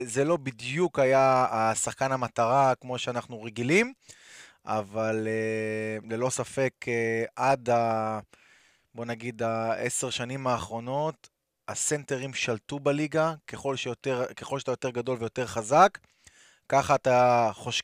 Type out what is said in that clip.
זה לא בדיוק היה השחקן המטרה כמו שאנחנו רגילים, אבל ללא ספק בוא נגיד ה10 שנים האחרונות, הסנטרים שלטו בליגה, ככל שאתה יותר גדול ויותר חזק, ככה אתה חושק